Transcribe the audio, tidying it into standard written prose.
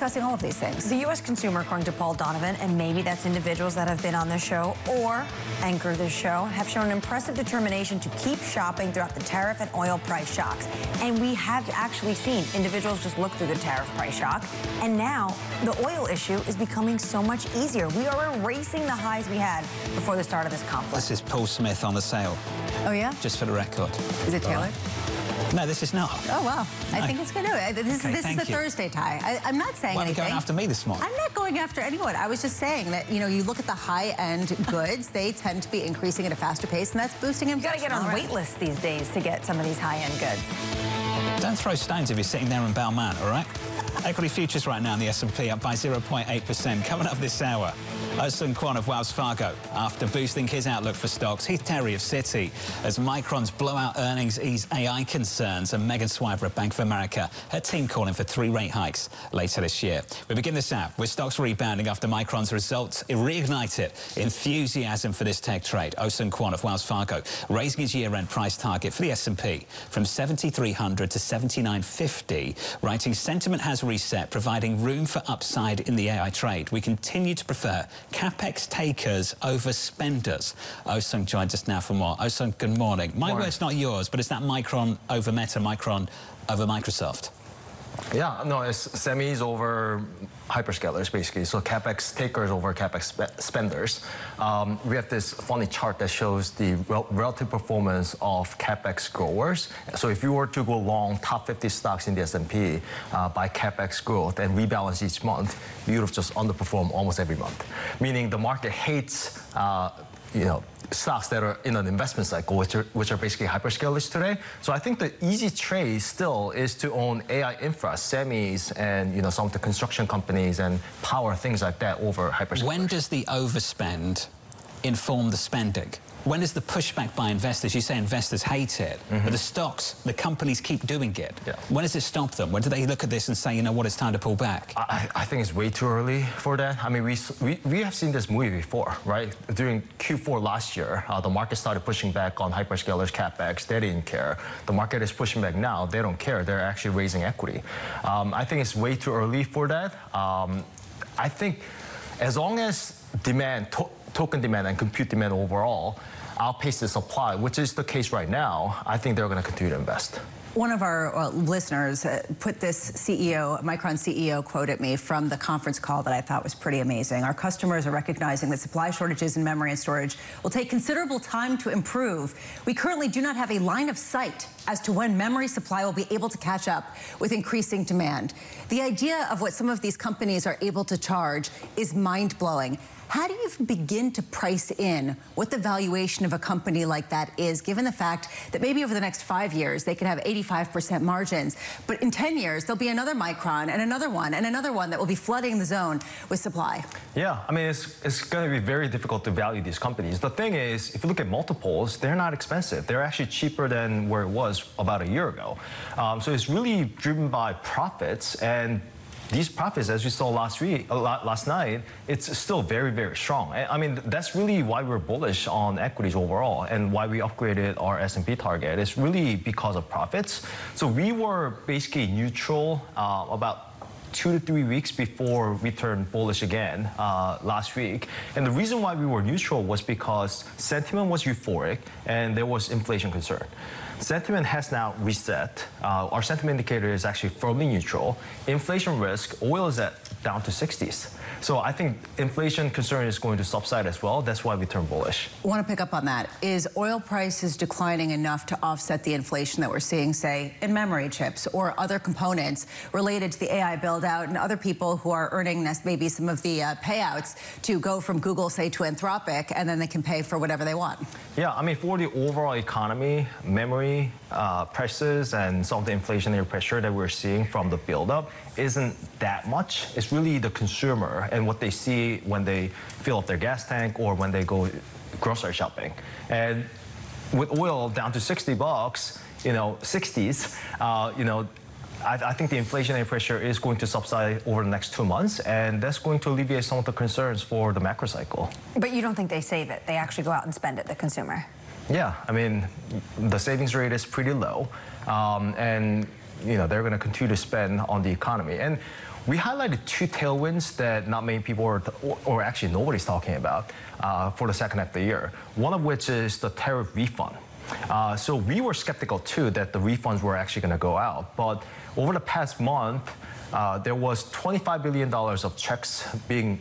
discussing all of these things. The U.S. consumer, according to Paul Donovan, and maybe that's individuals that have been on the show or anchor the show, have shown impressive determination to keep shopping throughout the tariff and oil price shocks. And we have actually seen individuals just look through the tariff price shock, and now the oil issue is becoming so much easier. We are erasing the highs we had before the start of this conflict. This is Paul Smith on the sale. Oh, yeah? Just for the record. Is it tailored? No, this is not. Oh, wow. No. I think it's good. This is the Thursday tie. I'm not saying anything. Why are you going after me this morning? I'm not going after anyone. I was just saying that, you know, you look at the high-end goods, they tend to be increasing at a faster pace, and that's boosting inflation. You got to get on wait lists these days to get some of these high-end goods. Don't throw stones if you're sitting there in Belmont, all right? Equity futures right now in the S&P up by 0.8%. Coming up this hour, Osun Kwon of Wells Fargo after boosting his outlook for stocks. Heath Terry of Citi as Micron's blowout earnings ease AI concerns, and Megan Swiver of Bank of America, her team calling for 3 rate hikes later this year. We begin this out with stocks rebounding after Micron's results reignited enthusiasm for this tech trade. Osun Kwon of Wells Fargo raising his year-end price target for the S&P from 7,300 to 7,950, writing sentiment has reset, providing room for upside in the AI trade. We continue to prefer CapEx takers over spenders. Osun joins us now for more. Osun, good morning. My word's not yours, but is that Micron over Meta, Micron over Microsoft? Yeah, no, it's semis over hyperscalers, basically. So CapEx takers over CapEx spenders. We have this funny chart that shows the relative performance of CapEx growers. So if you were to go long top 50 stocks in the S&P by CapEx growth and rebalance each month, you would have just underperformed almost every month. Meaning the market hates, you know, stocks that are in an investment cycle, which are basically hyperscalers today. So I think the easy trade still is to own AI infra, semis, and, you know, some of the construction companies and power, things like that, over hyperscalers. When does the overspend inform the spending? When is the pushback by investors? You say investors hate it, but the stocks, the companies keep doing it. Yeah. When does it stop them? When do they look at this and say, you know what, it's time to pull back? I think it's way too early for that. I mean, we have seen this movie before, right? During Q4 last year, the market started pushing back on hyperscalers' CapEx. They didn't care. The market is pushing back now. They don't care. They're actually raising equity. I think it's way too early for that. I think as long as demand, token demand and compute demand overall outpace the supply, which is the case right now, I think they're going to continue to invest. One of our listeners put this Micron CEO quote at me from the conference call that I thought was pretty amazing. Our customers are recognizing that supply shortages in memory and storage will take considerable time to improve. We currently do not have a line of sight as to when memory supply will be able to catch up with increasing demand. The idea of what some of these companies are able to charge is mind-blowing. How do you begin to price in what the valuation of a company like that is, given the fact that maybe over the next 5 years they could have 85% margins, but in 10 years there'll be another Micron and another one that will be flooding the zone with supply? Yeah, I mean, it's going to be very difficult to value these companies. The thing is, if you look at multiples, they're not expensive. They're actually cheaper than where it was about a year ago. So it's really driven by profits, and these profits, as we saw last night, it's still very, very strong. I mean, that's really why we're bullish on equities overall and why we upgraded our S&P target. It's really because of profits. So we were basically neutral about 2 to 3 weeks before we turned bullish again last week. And the reason why we were neutral was because sentiment was euphoric and there was inflation concern. Sentiment has now reset. Our sentiment indicator is actually firmly neutral. Inflation risk, oil is down to 60s. So I think inflation concern is going to subside as well. That's why we turn bullish. I want to pick up on that. Is oil prices declining enough to offset the inflation that we're seeing, say, in memory chips or other components related to the AI build-out and other people who are earning maybe some of the payouts to go from Google, say, to Anthropic, and then they can pay for whatever they want? Yeah, I mean, for the overall economy, memory prices and some of the inflationary pressure that we're seeing from the build-up isn't that much. It's really the consumer and what they see when they fill up their gas tank or when they go grocery shopping. And with oil down to $60, you know, 60s, you know, I think the inflationary pressure is going to subside over the next 2 months, and that's going to alleviate some of the concerns for the macro cycle. But you don't think they save it? They actually go out and spend it, the consumer? Yeah, I mean, the savings rate is pretty low, and you know, they're going to continue to spend on the economy. And we highlighted two tailwinds that not many people or actually nobody's talking about for the second half of the year. One of which is the tariff refund. So we were skeptical too that the refunds were actually going to go out. But over the past month, there was $25 billion of checks being